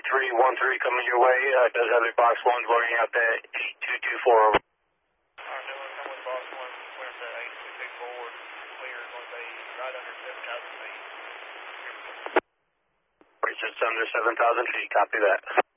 2313 coming your way. Does have a box 1 loading out the 8224 over. Alright, New One, come with box 1, clear to 8224, clear, going to be right under 7,000 feet. Just under 7,000 feet, copy that.